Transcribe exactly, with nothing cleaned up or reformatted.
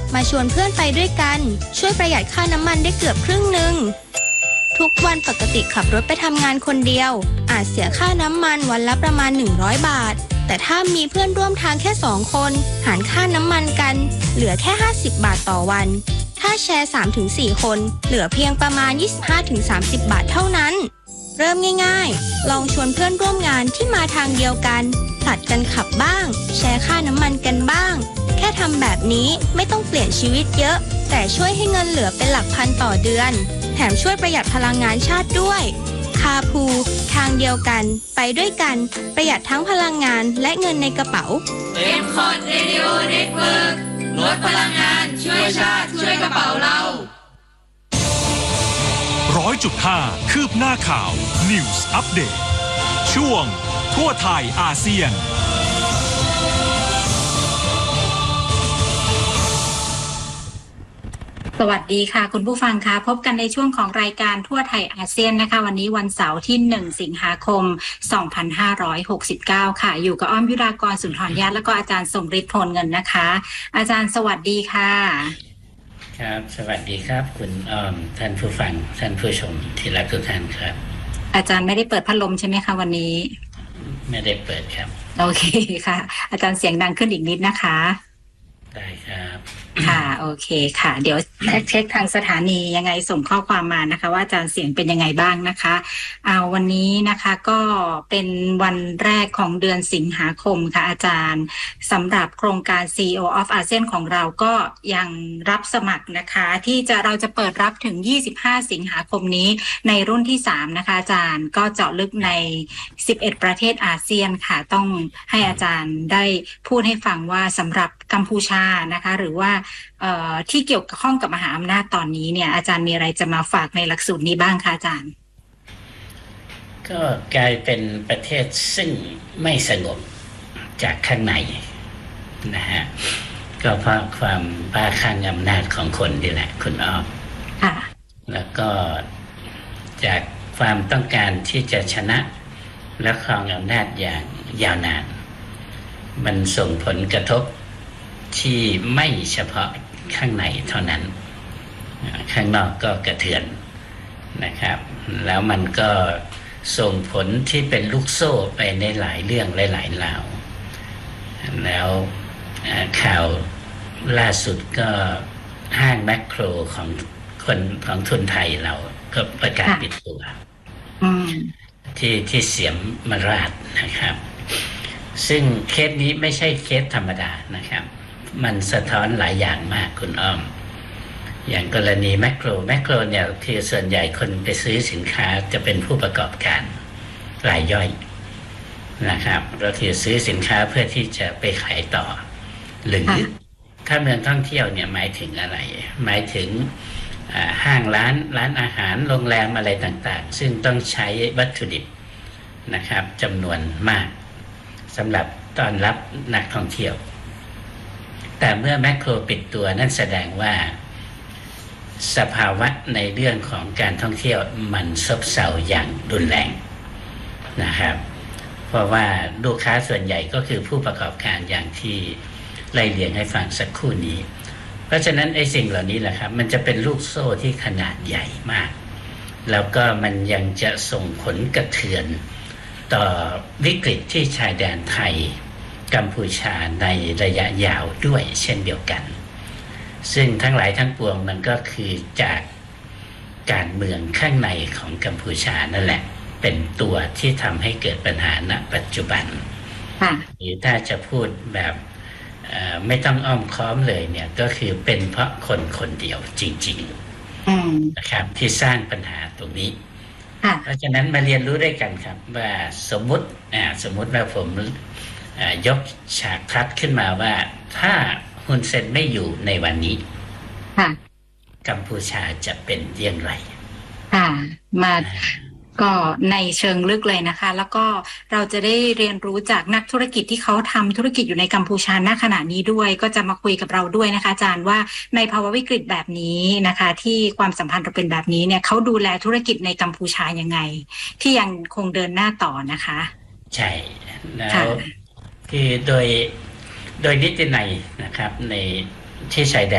มาชวนเพื่อนไปด้วยกันช่วยประหยัดค่าน้ำมันได้เกือบครึ่งหนึ่งทุกวันปกติขับรถไปทำงานคนเดียวอาจเสียค่าน้ำมันวันละประมาณหนึ่งร้อยบาทแต่ถ้ามีเพื่อนร่วมทางแค่สองคนหารค่าน้ำมันกันเหลือแค่ห้าสิบบาทต่อวันถ้าแชร์ สามถึงสี่ คนเหลือเพียงประมาณ ยี่สิบห้าถึงสามสิบ บาทเท่านั้นเริ่มง่ายๆลองชวนเพื่อนร่วมงานที่มาทางเดียวกันผลัดกันขับบ้างแชร์ค่าน้ำมันกันบ้างแค่ทำแบบนี้ไม่ต้องเปลี่ยนชีวิตเยอะแต่ช่วยให้เงินเหลือเป็นหลักพันต่อเดือนแถมช่วยประหยัดพลังงานชาติด้วยคาพูทางเดียวกันไปด้วยกันประหยัดทั้งพลังงานและเงินในกระเป๋าเอ็ม คอท Radio Network ลดพลังงานช่วยชาติช่วยกระเป๋าเราร้อยจุดห้าคืบหน้าข่าว News Update ช่วงทั่วไทยอาเซียนสวัสดีค่ะคุณผู้ฟังคะพบกันในช่วงของรายการทั่วไทยอาเซียนนะคะวันนี้วันเสาร์ที่หนึ่งสิงหาคมสองพันห้าร้อยหกสิบเก้าค่ะอยู่กับอ้อมยุรากรสุนทรญาติและก็อาจารย์สมฤทธิ์โพลเงินนะคะอาจารย์สวัสดีค่ะครับสวัสดีครับคุณอ้อมท่านผู้ฟังท่านผู้ชมที่รักทุกท่านครับอาจารย์ไม่ได้เปิดพัดลมใช่ไหมคะวันนี้ไม่ได้เปิดครับโอเคค่ะอาจารย์เสียงดังขึ้นอีกนิดนะคะได้ครับค่ะโอเคค่ะเดี๋ยวเช็คทางสถานียังไงส่งข้อความมานะคะว่าอาจารย์เสียงเป็นยังไงบ้างนะคะเอาวันนี้นะคะก็เป็นวันแรกของเดือนสิงหาคมค่ะอาจารย์สำหรับโครงการ ซี อี โอ of อาเซียนของเราก็ยังรับสมัครนะคะที่จะเราจะเปิดรับถึงยี่สิบห้าสิงหาคมนี้ในรุ่นที่สามนะคะอาจารย์ก็เจาะลึกในสิบเอ็ดประเทศอาเซียนค่ะต้องให้อาจารย์ได้พูดให้ฟังว่าสำหรับกัมพูชานะคะหรือว่าที่เกี่ยวข้องกับมหาอำนาจตอนนี้เนี่ยอาจารย์มีอะไรจะมาฝากในหลักสูตรนี้บ้างคะอาจารย์ก็กลายเป็นประเทศซึ่งไม่สงบจากข้างในนะฮะก็เพราะความบ้าคลั่งอำนาจของคนนี่แหละคุณอ้อมค่ะแล้วก็จากความต้องการที่จะชนะและครองอำนาจอย่างยาวนานมันส่งผลกระทบที่ไม่เฉพาะข้างในเท่านั้นข้างนอกก็กระเทือนนะครับแล้วมันก็ส่งผลที่เป็นลูกโซ่ไปในหลายเรื่องหลายๆราวแล้วข่าวล่าสุดก็ห้างแมคโครของคนของทุนไทยเราก็ประกาศปิดตัวที่ที่เสียมราชนะครับซึ่งเคสนี้ไม่ใช่เคสธรรมดานะครับมันสะท้อนหลายอย่างมากคุณอ้อมอย่างกรณีแมคโครแมคโครเนี่ยคือส่วนใหญ่คนไปซื้อสินค้าจะเป็นผู้ประกอบการรายย่อยนะครับเราที่ซื้อสินค้าเพื่อที่จะไปขายต่อหรือถ้าเมืองท่องเที่ยวเนี่ยหมายถึงอะไรหมายถึงห้างร้านร้านอาหารโรงแรมอะไรต่างๆซึ่งต้องใช้วัตถุดิบนะครับจำนวนมากสำหรับต้อนรับนักท่องเที่ยวแต่เมื่อแมคโครปิดตัวนั่นแสดงว่าสภาวะในเรื่องของการท่องเที่ยวมันซบเซาอย่างรุนแรงนะครับเพราะว่าลูกค้าส่วนใหญ่ก็คือผู้ประกอบการอย่างที่ไล่เรียงให้ฟังสักครู่นี้เพราะฉะนั้นไอ้สิ่งเหล่านี้แหละครับมันจะเป็นลูกโซ่ที่ขนาดใหญ่มากแล้วก็มันยังจะส่งผลกระเทือนต่อวิกฤตที่ชายแดนไทยกัมพูชาในระยะยาวด้วยเช่นเดียวกันซึ่งทั้งหลายทั้งปวงมันก็คือจากการเมืองข้างในของกัมพูชานั่นแหละเป็นตัวที่ทำให้เกิดปัญหาณปัจจุบันหรือถ้าจะพูดแบบไม่ต้องอ้อมค้อมเลยเนี่ยก็คือเป็นเพราะคนคนเดียวจริงๆนะครับที่สร้างปัญหาตรงนี้เพราะฉะนั้นมาเรียนรู้ด้วยกันครับว่าสมมุติสมมุติว่าผมยกฉากทัดขึ้นมาว่าถ้าฮุนเซนไม่อยู่ในวันนี้กัมพูชาจะเป็นอย่างไรค่ะมาก็ในเชิงลึกเลยนะคะแล้วก็เราจะได้เรียนรู้จากนักธุรกิจที่เขาทำธุรกิจอยู่ในกัมพูชาณขณะนี้ด้วยก็จะมาคุยกับเราด้วยนะคะอาจารย์ว่าในภาวะวิกฤตแบบนี้นะคะที่ความสัมพันธ์เราเป็นแบบนี้เนี่ยเขาดูแลธุรกิจในกัมพูชายังไงที่ยังคงเดินหน้าต่อนะคะใช่แล้วคือโดยโดยนิตินัยนะครับในที่ชายแดน